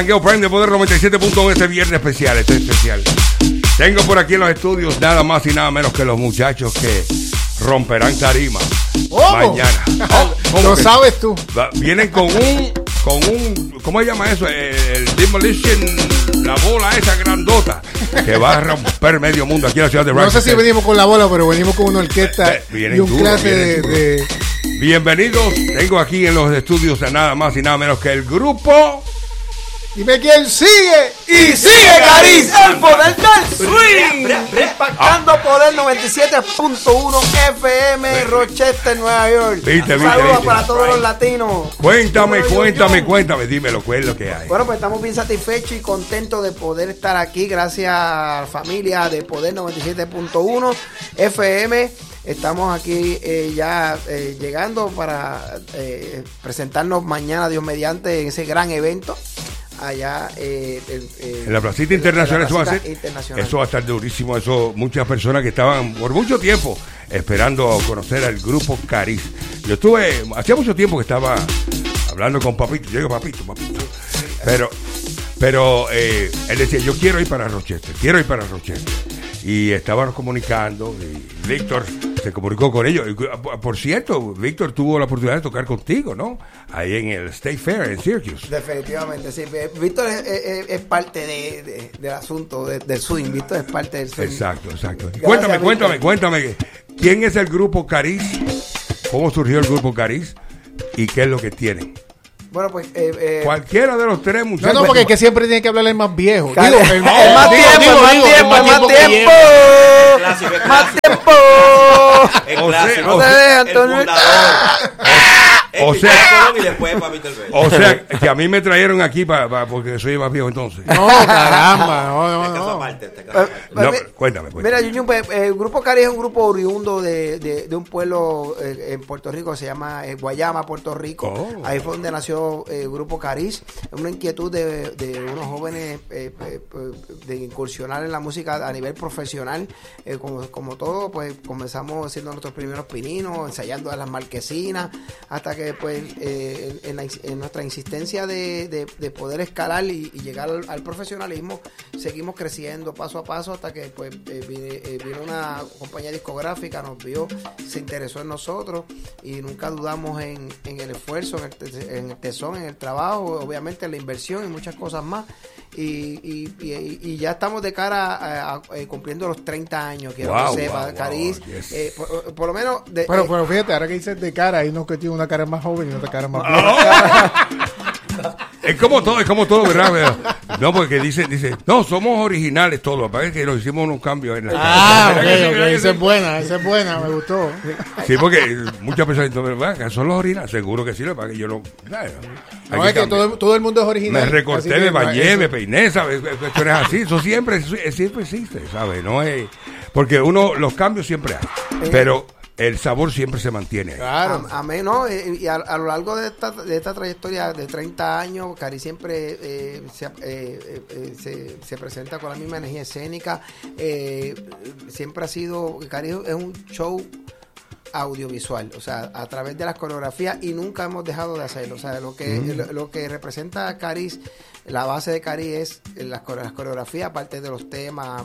Prime de Poder 97.1 este viernes especial, especial. Tengo por aquí en los estudios nada más y nada menos que los muchachos que romperán tarima mañana. Lo sabes tú. Vienen con un, ¿cómo se llama eso? El Demolition, la bola esa grandota que va a romper medio mundo aquí en la ciudad de Rochester. No sé si venimos con la bola, pero venimos con una orquesta y un clase de... Bienvenidos, tengo aquí en los estudios a nada más y nada menos que el grupo... Dime quién sigue. Y sigue Cariz, el poder del swing. Impactando Poder 97.1 FM, Rochester, Nueva York. Saludos para todos los latinos. Cuéntame, dímelo, ¿cuál es lo que hay? Bueno, pues estamos bien satisfechos y contentos de poder estar aquí, gracias a la familia de Poder 97.1 FM. Estamos aquí llegando para presentarnos mañana, Dios mediante, en ese gran evento. Allá en la placita internacional, eso va a estar durísimo. Eso, muchas personas que estaban por mucho tiempo esperando conocer al grupo Cariz. Yo hacía mucho tiempo que estaba hablando con Papito. Yo digo papito, pero él decía, yo quiero ir para Rochester. Y estábamos comunicando y Víctor se comunicó con ellos. Por cierto, Víctor tuvo la oportunidad de tocar contigo, ¿no? Ahí en el State Fair en Syracuse. Definitivamente, sí. Víctor es parte del asunto del swing. Víctor es parte del swing. Exacto. Cuéntame. ¿Quién es el grupo Cariz? ¿Cómo surgió el grupo Cariz? ¿Y qué es lo que tienen? Bueno, pues... cualquiera de los tres muchachos. No, porque es que siempre tiene que hablar el más viejo. El más tiempo. No te dejes, Antonio. O sea, que a mí me trajeron aquí porque soy más viejo entonces. No, caramba, no. Cuéntame. Mira, Junior, pues, el Grupo Cariz es un grupo oriundo de un pueblo en Puerto Rico, se llama Guayama, Puerto Rico. Ahí fue donde nació el Grupo Cariz. Una inquietud de unos jóvenes de incursionar en la música a nivel profesional. Como todo, pues comenzamos haciendo nuestros primeros pininos, ensayando en las marquesinas, hasta que pues en nuestra insistencia de poder escalar y llegar al profesionalismo, seguimos creciendo paso a paso hasta que pues vino una compañía discográfica, nos vio, se interesó en nosotros y nunca dudamos en el esfuerzo, en el tesón, en el trabajo, obviamente en la inversión y muchas cosas más. Y ya estamos de cara a cumpliendo los 30 años, quiero que sepa, Cariz. Yes. Por lo menos... Pero fíjate, ahora que dices de cara, hay uno que tiene una cara más joven y otra cara más vieja. Es como todo, ¿verdad? No, porque dice, no, somos originales todos, parece que nos hicimos unos cambios en la esa es buena, me gustó. Sí, porque muchas personas dicen, son los originales, seguro que sí, para que yo no... No, es que todo el mundo es original. Me recorté, me bañé, me peiné, ¿sabes? Cuestiones así, eso siempre existe, ¿sabes? No es... Porque los cambios siempre hay, pero... el sabor siempre se mantiene. Claro. Amén, ¿no? Y a lo largo de esta trayectoria de 30 años, Cariz siempre se presenta con la misma energía escénica. Siempre ha sido... Cariz es un show audiovisual, o sea, a través de las coreografías, y nunca hemos dejado de hacerlo. O sea, lo que representa Cariz, la base de Cariz es las coreografías, aparte de los temas,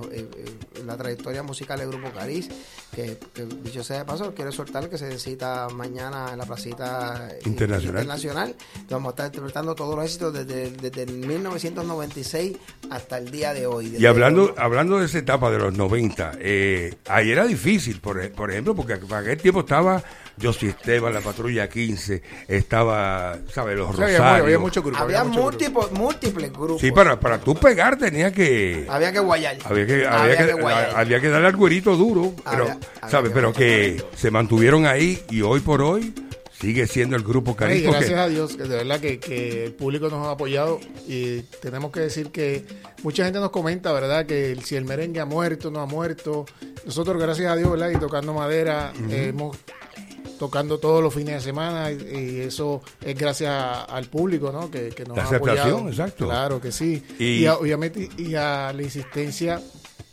la trayectoria musical del Grupo Cariz, que dicho sea de paso, quiero soltar que se cita mañana en la placita internacional. Vamos a estar interpretando todos los éxitos desde el 1996 hasta el día de hoy. Y hablando de esa etapa de los 90, ahí era difícil, por ejemplo, porque para aquel tiempo estaba José Esteban, la Patrulla 15, estaba, ¿sabes? Los Rosarios. Había muchos grupos. Había múltiples grupos. Sí, para tú pegar tenía que... Había que guayar. Había que darle al güerito duro, pero que se mantuvieron ahí y hoy por hoy sigue siendo el grupo Cariz. Gracias a Dios, de verdad que el público nos ha apoyado, y tenemos que decir que mucha gente nos comenta, ¿verdad?, que si el merengue ha muerto, no ha muerto. Nosotros, gracias a Dios, ¿verdad?, y tocando madera, hemos tocando todos los fines de semana, y eso es gracias al público, ¿no?, que nos ha apoyado. Exacto. Claro que sí. Y obviamente, y a la insistencia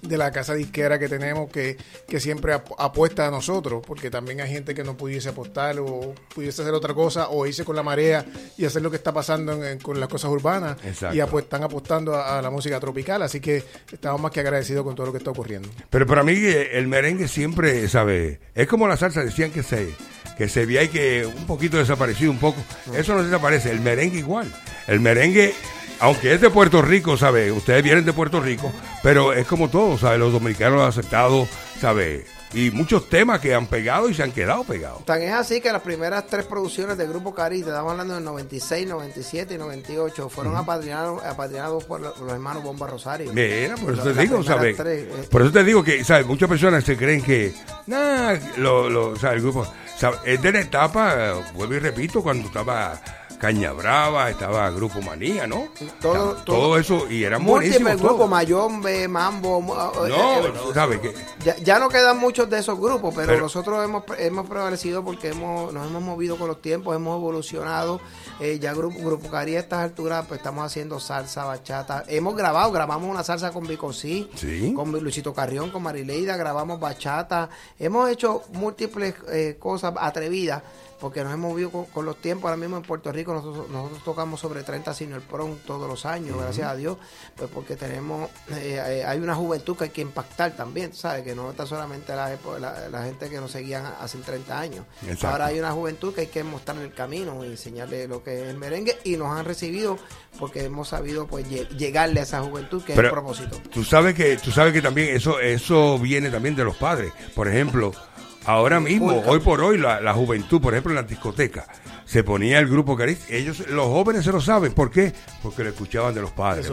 de la casa disquera que tenemos que siempre apuesta a nosotros, porque también hay gente que no pudiese apostar o pudiese hacer otra cosa o irse con la marea y hacer lo que está pasando con las cosas urbanas. Exacto. Y están apostando a la música tropical, así que estamos más que agradecidos con todo lo que está ocurriendo. Pero para mí el merengue siempre, ¿sabe? Es como la salsa, decían que se veía y que un poquito desaparecido un poco. Eso no desaparece, el merengue igual. El merengue, aunque es de Puerto Rico, ¿sabe? Ustedes vienen de Puerto Rico, pero es como todo, ¿sabe? Los dominicanos lo han aceptado, ¿sabe? Y muchos temas que han pegado y se han quedado pegados. Tan es así que las primeras 3 producciones del Grupo Cariz, estamos hablando del 96, 97 y 98, fueron apadrinados por los hermanos Bomba Rosario. Mira, por eso te digo, ¿sabes? Por eso te digo que, ¿sabes? Muchas personas se creen que, ¿sabes? El grupo, ¿sabes? Es de la etapa, vuelvo y repito, cuando estaba Caña Brava, estaba Grupo Manía, ¿no? Todo eso, y eran buenísimos. Múltiples grupos, Mayombe, Mambo. ¿Sabes qué? Ya no quedan muchos de esos grupos, pero nosotros hemos prevalecido porque nos hemos movido con los tiempos, hemos evolucionado. Ya Grupo Cari a estas alturas pues estamos haciendo salsa, bachata. Grabamos una salsa con Vico C, con Luisito Carrión, con Marileida, grabamos bachata. Hemos hecho múltiples cosas atrevidas, porque nos hemos movido con los tiempos. Ahora mismo en Puerto Rico nosotros tocamos sobre 30 Senior Prom todos los años, gracias a Dios, pues porque tenemos, hay una juventud que hay que impactar también, ¿sabes? Que no está solamente la gente que nos seguían hace 30 años. Exacto. Ahora hay una juventud que hay que mostrarle el camino y enseñarle lo que es el merengue, y nos han recibido porque hemos sabido pues llegarle a esa juventud, que es el propósito. Tú sabes que también eso viene también de los padres. Por ejemplo, ahora mismo, hoy por hoy, la juventud, por ejemplo, en las discotecas, se ponía el Grupo Cariz. Los jóvenes se lo saben. ¿Por qué? Porque lo escuchaban de los padres.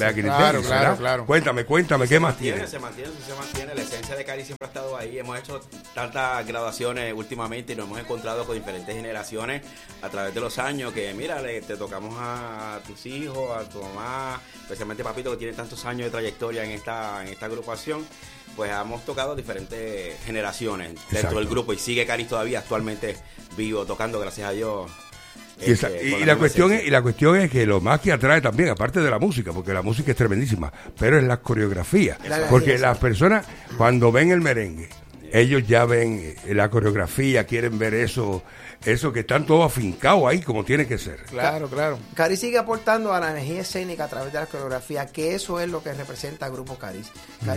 Claro. Cuéntame, ¿qué más tiene? Se mantiene. La esencia de Cariz siempre ha estado ahí. Hemos hecho tantas graduaciones últimamente y nos hemos encontrado con diferentes generaciones a través de los años. Que mira, te tocamos a tus hijos, a tu mamá, especialmente papito, que tiene tantos años de trayectoria en esta agrupación. Pues hemos tocado diferentes generaciones dentro del grupo, y sigue Cariz todavía actualmente vivo, tocando, gracias a Dios. Y la cuestión es que lo más que atrae también, aparte de la música, porque la música es tremendísima, pero es la coreografía. Porque las personas, cuando ven el merengue, ellos ya ven la coreografía, quieren ver eso que están todos afincados ahí como tiene que ser. Claro. Cariz sigue aportando a la energía escénica a través de la coreografía, que eso es lo que representa al Grupo Cariz.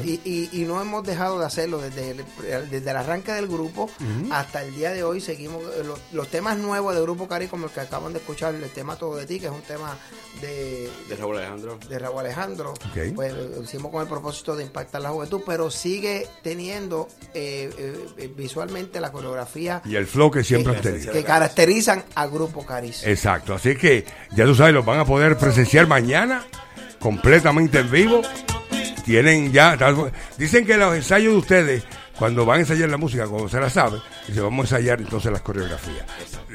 Y no hemos dejado de hacerlo desde el arranque del grupo hasta el día de hoy. Seguimos los temas nuevos del Grupo Cariz, como el que acaban de escuchar, el tema Todo de Ti, que es un tema de Raúl Alejandro. Okay. Pues lo hicimos con el propósito de impactar la juventud, pero sigue teniendo visualmente la coreografía y el flow que siempre han tenido, que caracterizan al Grupo Cariz. Exacto, así que ya tú sabes, los van a poder presenciar mañana completamente en vivo. Dicen que los ensayos de ustedes, cuando van a ensayar la música, cuando se la sabe, dicen, vamos a ensayar entonces las coreografías.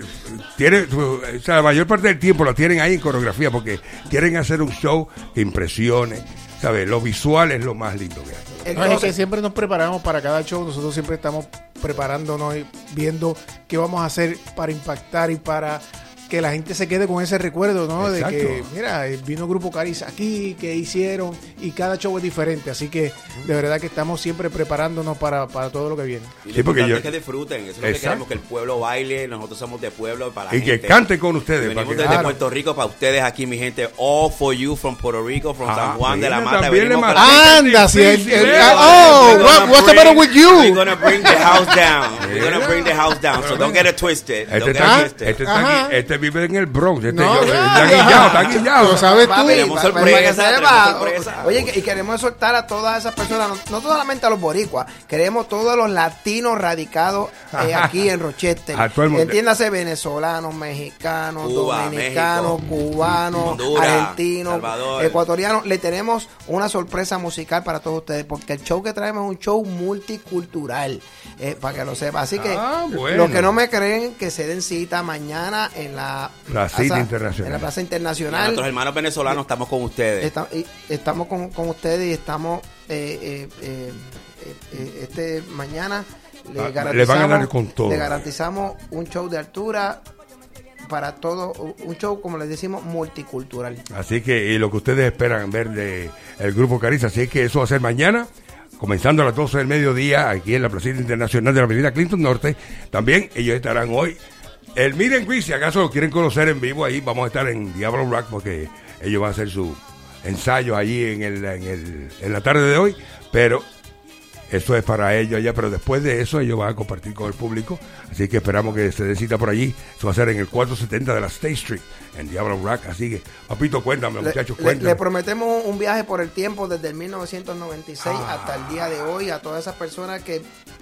La mayor parte del tiempo la tienen ahí en coreografía, porque quieren hacer un show que impresione, ¿sabes? Lo visual es lo más lindo que hay. Entonces, siempre nos preparamos para cada show. Nosotros siempre estamos preparándonos y viendo qué vamos a hacer para impactar y para que la gente se quede con ese recuerdo, ¿no? Exacto. De que, mira, vino Grupo Cariz aquí, que hicieron, y cada show es diferente. Así que, de verdad que estamos siempre preparándonos para todo lo que viene. Y lo importante es que disfruten. Eso es lo que queremos, que el pueblo baile. Nosotros somos de pueblo para la gente. Y que canten con ustedes. Venimos desde Puerto Rico para ustedes aquí, mi gente. All for you from Puerto Rico, from San Juan de la Mata. ¡Anda! What's the matter with you? We're gonna bring the house down. So don't get it twisted. Este vive en el Bronx. Está guillado. Lo sabes tú. Tenemos sorpresa. Oye, y queremos exhortar a todas esas personas, no solamente a los boricuas, queremos todos los latinos radicados aquí en Rochester. Entiéndase, venezolanos, mexicanos, dominicanos, cubanos, Honduras, argentinos, Salvador, ecuatorianos. Le tenemos una sorpresa musical para todos ustedes, porque el show que traemos es un show multicultural, para que lo sepa. Así que los que no me creen, que se den cita mañana en la Plaza Internacional. Nuestros hermanos venezolanos estamos con ustedes. Estamos con ustedes y estamos mañana le van a dar con todo. Le garantizamos un show de altura para todo, un show, como les decimos, multicultural. Así que lo que ustedes esperan ver de el Grupo Cariz, así que eso va a ser mañana comenzando a las 12 del mediodía, aquí en la Placita Internacional de la Avenida Clinton Norte. También ellos estarán hoy. El Meet and Greet, si acaso lo quieren conocer en vivo, ahí vamos a estar en Diablo Rock, porque ellos van a hacer su ensayo allí en la tarde de hoy, pero eso es para ellos allá, pero después de eso ellos van a compartir con el público, así que esperamos que se den cita por allí. Eso va a ser en el 470 de la State Street, en Diablo Rock. Así que, papito, cuéntame, muchachos, cuéntame. Le prometemos un viaje por el tiempo desde el 1996 hasta el día de hoy a todas esas personas que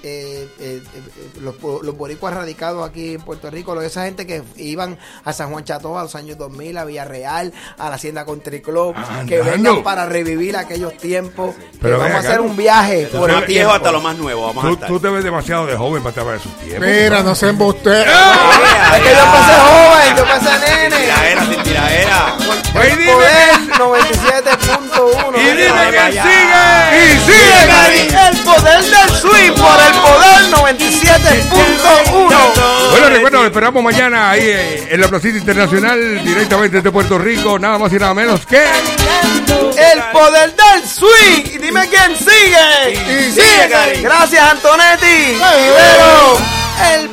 los boricuas radicados aquí en Puerto Rico, esa gente que iban a San Juan Cható a los años 2000, a Villarreal, a la Hacienda Country Club, que vengan para revivir aquellos tiempos. Pero vamos a hacer un viaje por el tiempo. Hasta lo más nuevo. Tú te ves demasiado de joven para estar en esos tiempos. Mira, no se embuste. Es que yo pasé joven, yo pasé nene. Sin tiraera. El poder 97.1. Y dime que sigue. Y sigue, Cari. El poder del swing por el poder 97.1. Bueno, recuerda, lo esperamos mañana ahí en la Placita Internacional, directamente desde Puerto Rico, nada más y nada menos que el poder del swing. Y dime quién sigue. Y sigue, Cari. Gracias, Antonetti. Pero el